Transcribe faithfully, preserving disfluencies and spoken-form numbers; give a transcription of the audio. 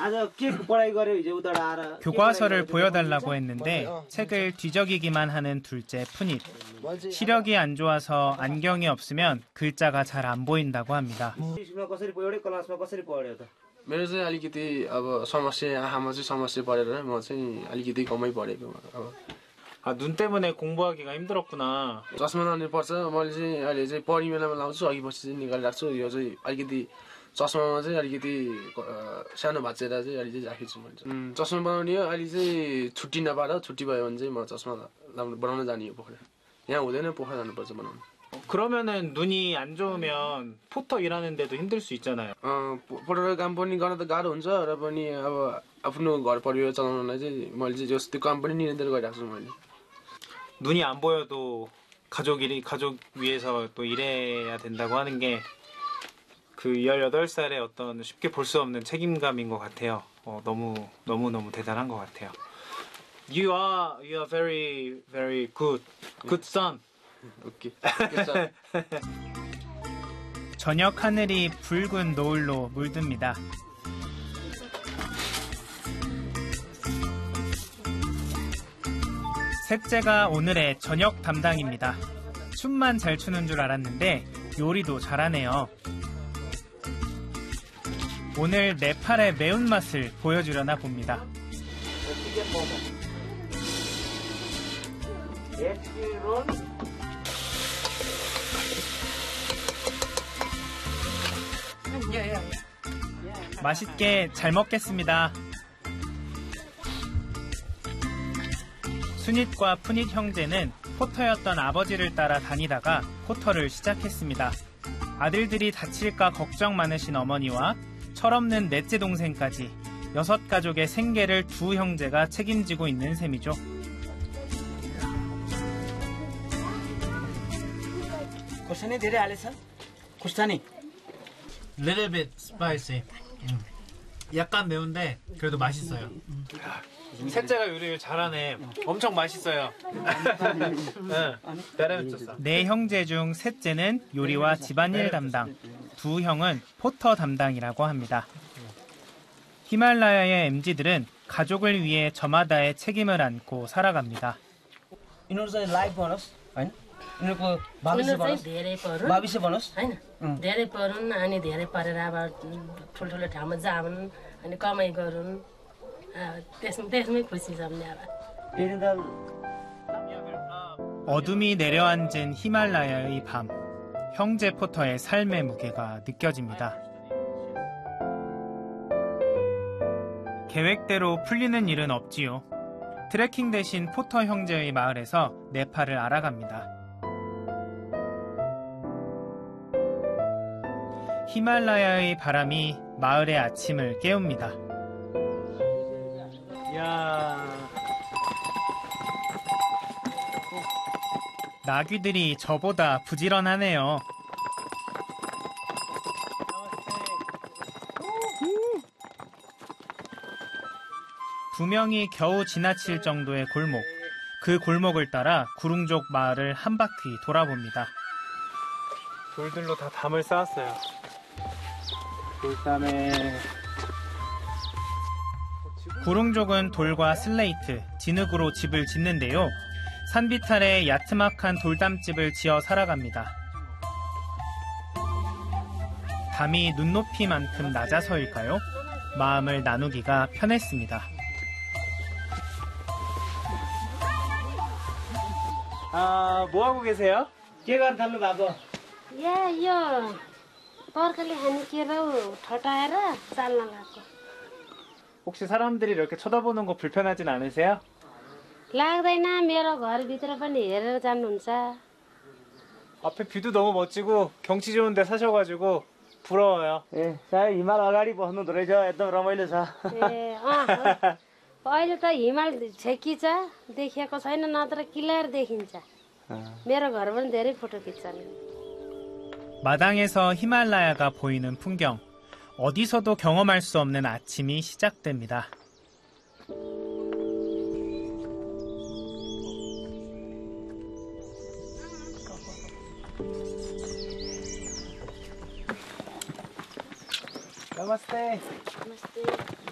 교과서를 보여달라고 했는데 책을 뒤적이기만 하는 둘째 푸닛. 시력이 안 좋아서 안경이 없으면 글자가 잘 안 보인다고 합니다. मेरो चाहिँ अलिकति अब समस्या आँखामा चाहिँ समस्या परेर म चाहिँ अलिकति कमै परेको अब 아, 눈 때문에 공부하기가 힘들었구나. चस्मा लाउनु पर्छ मैले चाहिँ अहिले चाहिँ पढी बेलामा लाउँछु अघि पछि चाहिँ निकालिराख्छु यो चाहिँ अलिकति चस्मामा चाहिँ अलिकति सानो भाँचेर चाहिँ अहिले चाहिँ राखेको छु मैले चस्मा बनाउने हो अहिले चाहिँ छुट्टी नपाएर छुट्टी भयो भने चाहिँ म चस्मा लाउनु बनाउन जाने हो पोखरा यहाँ हुँदैन पोखरा जानुपर्छ बनाउनु 그러면은 눈이 안 좋으면 포터 일하는 데도 힘들 수 있잖아요. 어, 포터를 काम पनि गर्न त गाह्रो हुन्छ र पनि अब आफ्नो घर परिवार चलाउनलाई चाहिँ मैले चाहिँ जस्तो काम पनि निरन्तर गरिरहेको छु मैले. 눈이 안 보여도 가족 일이 가족 위해서 또 일해야 된다고 하는 게 그 열여덟 살의 어떤 쉽게 볼 수 없는 책임감인 것 같아요. 어, 너무 너무 너무 대단한 것 같아요. You are you are very very good good son. 오케이. 저녁 하늘이 붉은 노을로 물듭니다. 셋째가 오늘의 저녁 담당입니다. 춤만 잘 추는 줄 알았는데 요리도 잘하네요. 오늘 네팔의 매운맛을 보여주려나 봅니다. 맛있게 잘 먹겠습니다. 순잇과 푸닛 형제는 포터였던 아버지를 따라 다니다가 포터를 시작했습니다. 아들들이 다칠까 걱정 많으신 어머니와 철없는 넷째 동생까지 여섯 가족의 생계를 두 형제가 책임지고 있는 셈이죠. खुर्सानी धेरै हालेछ खुर्सानी Little bit spicy. 음. 약간 매운데 그래도 맛있어요. 셋째가 요리를 잘하네. 엄청 맛있어요. 네 형제 중 셋째는 요리와 집안일 담당, 두 형은 포터 담당이라고 합니다. 히말라야의 엠지들은 가족을 위해 저마다의 책임을 안고 살아갑니다. यिनीहरु चाहिँ लाइभ बनोस् हैन यिनीहरुको भविष्य बनोस् धेरै परुन् भविष्य बनोस् हैन धेरै परुन् अनि धेरै परेर अब ठुलठुलो ठाउँमा जाउन् अनि कमाइ गरून् त्यसमा त्यसमै खुसी छौँ नि अब 어둠이 내려앉은 히말라야의 밤, 형제 포터의 삶의 무게가 느껴집니다. 계획대로 풀리는 일은 없지요. 트레킹 대신 포터 형제의 마을에서 네팔을 알아갑니다. 히말라야의 바람이 마을의 아침을 깨웁니다. 야... 나귀들이 저보다 부지런하네요. 두 명이 겨우 지나칠 정도의 골목. 그 골목을 따라 구룽족 마을을 한 바퀴 돌아봅니다. 돌들로 다 담을 쌓았어요. 돌담에 구룽족은 돌과 슬레이트, 진흙으로 집을 짓는데요. 산비탈에 야트막한 돌담집을 지어 살아갑니다. 담이 눈높이만큼 낮아서일까요? 마음을 나누기가 편했습니다. 아, 뭐 하고 계세요? के गर्न थाल्नु भएको या यो पर्कले खाने केरो ठटाएर चाल्न लाग्छ. 혹시 사람들이 이렇게 쳐다보는 거 불편하진 않으세요? लाग्दैन मेरो घरभित्र पनि हेरेर जानुहुन्छ. 앞에 뷰도 너무 멋지고 경치 좋은 데 사셔가지고 부러워요. ए सायद हिमाल अगाडि बस्नु हुँदो रहेछ एकदम रमाइलो छ ए अँ अहिले त हिमाल छेकी छ देखिएको छैन नत्र क्लियर देखिन्छ. मेरो घर पनि धेरै फोटो खिच्छन्. 마당에서 히말라야가 보이는 풍경. 어디서도 경험할 수 없는 아침이 시작됩니다. नमस्ते नमस्ते.